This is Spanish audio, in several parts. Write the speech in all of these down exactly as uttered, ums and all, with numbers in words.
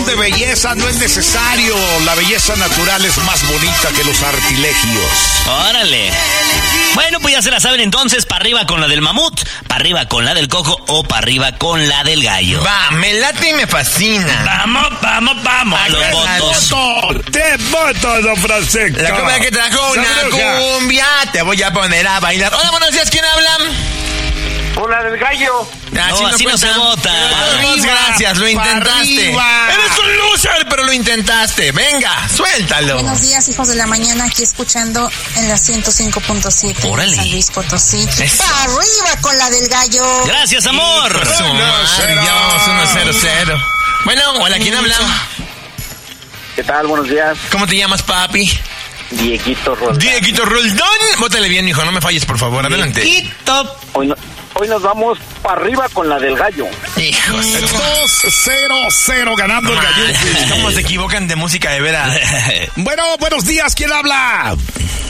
de belleza no es necesario. La belleza natural es más bonita que los artilegios. Órale. Bueno, pues ya se la saben entonces, para arriba con la del mamut, para arriba con la del coco o para arriba con la del gallo. Va, me late y me fascina. Vamos, vamos, vamos. A los votos. ¡Voto! ¡Te voto, don Francisco! La cumbia que trajo una Sabrosa. cumbia, te voy a poner a bailar. Hola, buenos días, ¿quién habla? Hola del gallo. No, así no se vota. Muchas gracias, lo intentaste. arriba. Eres un loser, pero lo intentaste. Venga, suéltalo. Buenos días, hijos de la mañana, aquí escuchando en la ciento cinco punto siete Órale. San Luis Potosí. Eso. ¡Para arriba con la del gallo! Gracias, amor. Hijo de su madre, ya vamos uno cero cero. Bueno, hola, ¿quién habla? ¿Qué tal? Buenos días. ¿Cómo te llamas, papi? Dieguito Roldán. Dieguito Roldán. Bótale bien, hijo, no me falles, por favor. Adelante. Quito. Hoy, no- hoy nos vamos para arriba con la del gallo. Hijos. dos cero cero ganando el gallo. ¿Cómo se equivocan de música de veras? Bueno, buenos días, ¿quién habla?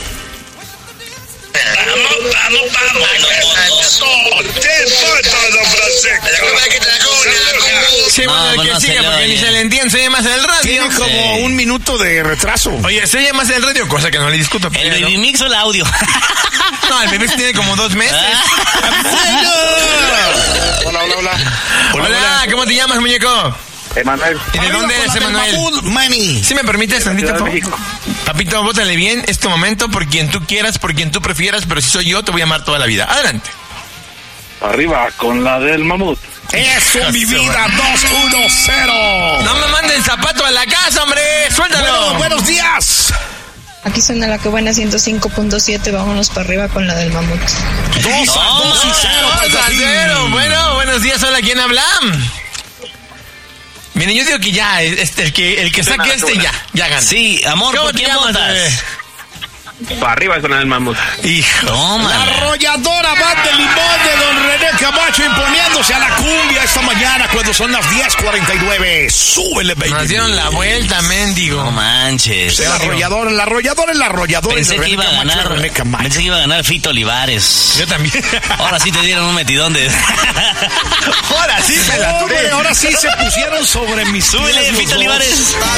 Vamos, vamos, vamos. ¡Te voto, don Francisco! Sí, No, bueno, el pues que no se sigue, le porque oye. ni se le entiende, se oye más en el radio. Tiene como Sí. un minuto de retraso. Oye, se oye más en el radio, cosa que no le discuto. El pero- baby mix o el audio. No, el bebé tiene como dos meses. Hola, hola, hola. Hola, ¿cómo te llamas, muñeco? Emanuel. ¿Y de Arriba dónde con eres, la del Emanuel? mamut, mani. ¿Sí me permites, tantito? Ciudad de por- México. Papito, bótale bien, es tu momento, por quien tú quieras, por quien tú prefieras, pero si soy yo, te voy a amar toda la vida. Adelante. Para arriba con la del mamut. Eso, mi vida, dos uno cero. No me manden zapato a la casa, hombre. Suéltalo. Bueno, buenos días. Aquí suena la que buena ciento cinco punto siete, vámonos para arriba con la del mamut. Dos, a dos y cero. Dos a cero. Bueno, buenos días, hola, ¿quién habla? Miren, yo digo que ya, este, el que, el que saque este ya, ya gana. Sí, amor, ¿Cómo ¿por te quién llamas, votas? bebé? Para arriba con la del mamut. Hijo. La Toma. arrolladora Band de Limón de don René Camacho imponiéndose a la cumbia esta mañana cuando son las diez cuarenta y nueve. Súbele, baby. Nos dieron la vuelta, mendigo. No manches. El arrollador, el arrollador, el arrollador. Pensé de que René iba a Camacho y ganar. René Camacho. Pensé que iba a ganar Fito Olivares. Yo también. Ahora sí te dieron un metidón de. Ahora sí me la Hombre, tuve. ahora sí se pusieron sobre mis Súbele, pies los Fito dos. Olivares.